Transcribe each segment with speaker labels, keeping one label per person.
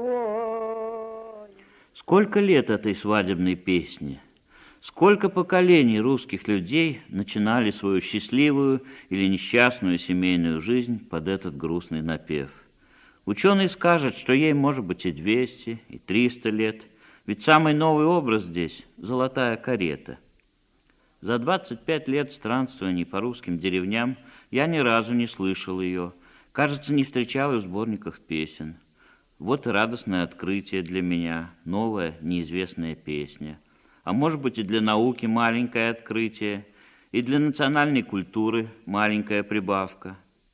Speaker 1: огонь.
Speaker 2: Сколько лет этой свадебной песни? Сколько поколений русских людей начинали свою счастливую или несчастную семейную жизнь под этот грустный напев? Ученый скажет, что ей может быть и 200, и 300 лет, ведь самый новый образ здесь – золотая карета. За 25 лет странствований по русским деревням я ни разу не слышал ее, кажется, не встречал ее в сборниках песен. Вот и радостное открытие для меня, новая, неизвестная песня. А может быть и для науки маленькое открытие, и для национальной культуры маленькая прибавка.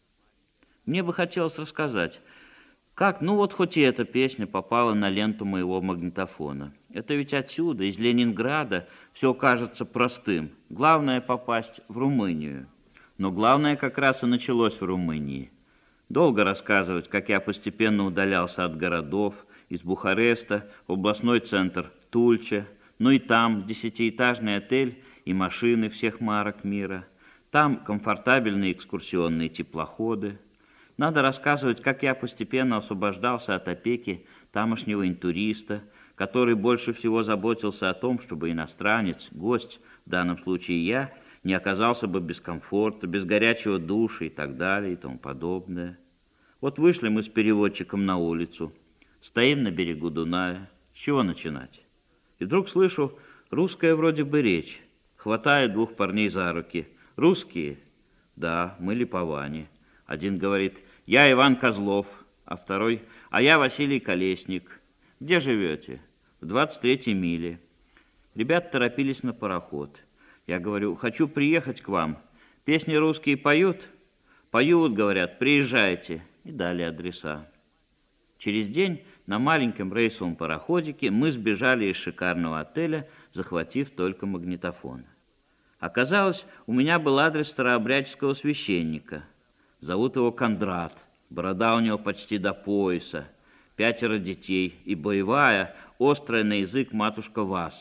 Speaker 2: Мне бы хотелось рассказать, как, хоть и эта песня попала на ленту моего магнитофона. Это ведь отсюда, из Ленинграда, все кажется простым. Главное попасть в Румынию. Но главное как раз и началось в Румынии. Долго рассказывать, как я постепенно удалялся от городов, из Бухареста, в областной центр Тульча, и там 10-этажный отель и машины всех марок мира. Там комфортабельные экскурсионные теплоходы. Надо рассказывать, как я постепенно освобождался от опеки тамошнего интуриста, который больше всего заботился о том, чтобы иностранец, гость, в данном случае я, не оказался бы без комфорта, без горячего душа и так далее и тому подобное. Вот вышли мы с переводчиком на улицу, стоим на берегу Дуная. С чего начинать? И вдруг слышу русская вроде бы речь. Хватаю двух парней за руки. Русские? Да, мы липоване. Один говорит: я Иван Козлов, а второй: а я Василий Колесник. Где живете? В 23-й миле. Ребята торопились на пароход. Я говорю: хочу приехать к вам. Песни русские поют? Поют, говорят, приезжайте. И дали адреса. Через день на маленьком рейсовом пароходике мы сбежали из шикарного отеля, захватив только магнитофон. Оказалось, у меня был адрес старообрядческого священника. Зовут его Кондрат. Борода у него почти до пояса. 5 детей и боевая, острая на язык матушка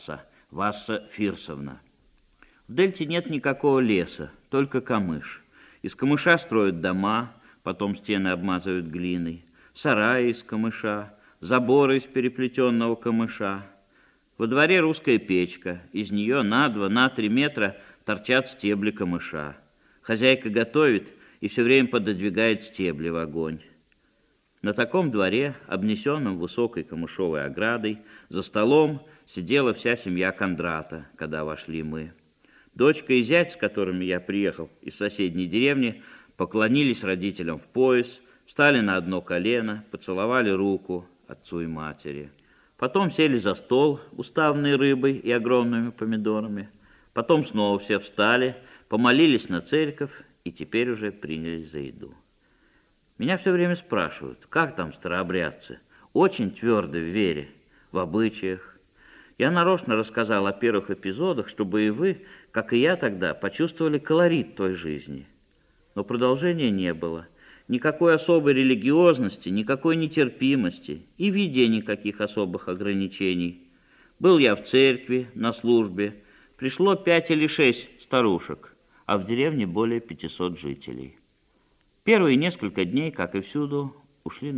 Speaker 2: Васса Фирсовна. В дельте нет никакого леса, только камыш. Из камыша строят дома, потом стены обмазывают глиной, сараи из камыша, заборы из переплетенного камыша. Во дворе русская печка, из нее на 2-3 метра торчат стебли камыша. Хозяйка готовит и все время пододвигает стебли в огонь. На таком дворе, обнесенном высокой камышовой оградой, за столом сидела вся семья Кондрата, когда вошли мы. Дочка и зять, с которыми я приехал из соседней деревни, поклонились родителям в пояс, встали на одно колено, поцеловали руку отцу и матери. Потом сели за стол, уставленный рыбой и огромными помидорами. Потом снова все встали, помолились на церковь и теперь уже принялись за еду. Меня все время спрашивают, как там старообрядцы? Очень тверды в вере, в обычаях. Я нарочно рассказал о первых эпизодах, чтобы и вы, как и я тогда, почувствовали колорит той жизни. Но продолжения не было. Никакой особой религиозности, никакой нетерпимости и в еде никаких особых ограничений. Был я в церкви, на службе. Пришло 5 или 6 старушек, а в деревне более 500 жителей. Первые несколько дней, как и всюду, ушли